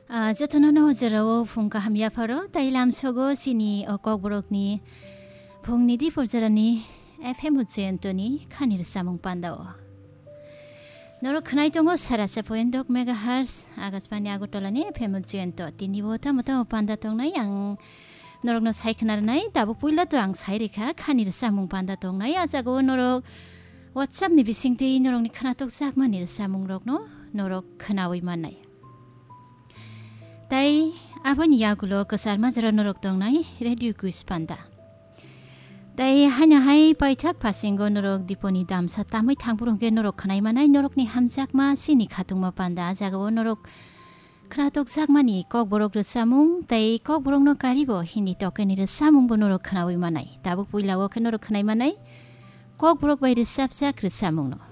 저토노노 저러오 풍가 함야파로 다일람 소고 시니 어곡브록니 풍니디 포저라니 FM 우주연토니 카니르 사몽판다오 너로 크나이통고 사라사 포엔독 메가헤르츠 아가스파니 아고톨라니 FM 우주연토 티니보타 모타 판다통나이 양 너럭노 사이크나르나이 다부 पुइलातो आं साइरिखा खानिर सामुं पान्दा तंनाय आजागो नरक WhatsApp नि बिसिंति नरकनि खानातक जागमानिर सामुं रकनो नरक खोनावै माननाय ताई आबन यागुलो कसारमा जरा नरक तंनाय रेडियो कुइस पान्दा ताई हाय पाइथाक पासिंगो नरक दिपनि दामसा तामै थांबुरंगे नरक खोनाय मानाय नरकनि हामजाकमा सिनि खातुंमा पान्दा आजागो नरक 크라톡 작만이 꼭보록 르사뭉 다이 꼭보록노 까리보 힌디 토케니 르사뭉 보노로 크나위 마나이 다북 보일라워 크노로 크나이 마나이 꼭보록 바이 르삽삭 르사뭉노